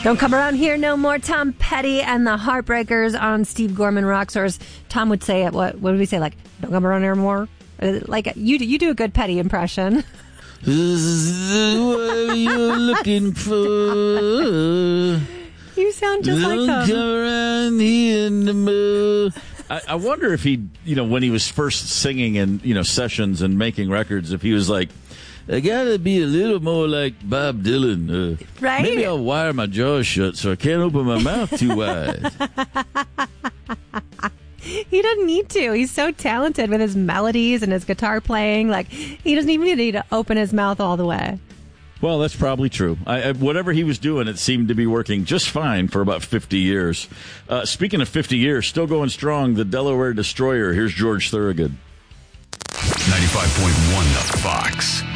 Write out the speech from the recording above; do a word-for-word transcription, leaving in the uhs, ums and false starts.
Don't come around here no more. Tom Petty and the Heartbreakers on Steve Gorman Rocks, or as Tom would say it, what, what would we say, like, don't come around here more? Like, you, you do a good Petty impression. What are you looking for? You sound just don't like come him. around here no more. I, I wonder if he, you know, when he was first singing in, you know, sessions and making records, if he was like, I gotta be a little more like Bob Dylan. Uh, right? Maybe I'll wire my jaw shut so I can't open my mouth too wide. He doesn't need to. He's so talented with his melodies and his guitar playing. Like, he doesn't even need to open his mouth all the way. Well, that's probably true. I, I, whatever he was doing, it seemed to be working just fine for about fifty years. Uh, speaking of fifty years, still going strong, the Delaware Destroyer. Here's George Thorogood. ninety-five point one The Fox.